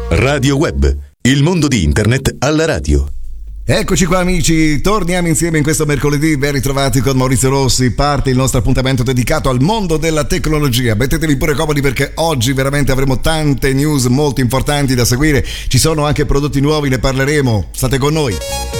Radio Web, il mondo di internet alla radio. Eccoci qua amici, torniamo insieme in questo mercoledì, ben ritrovati con Maurizio Rossi, parte il nostro appuntamento dedicato al mondo della tecnologia. Mettetevi pure comodi perché oggi veramente avremo tante news molto importanti da seguire, ci sono anche prodotti nuovi, ne parleremo, state con noi.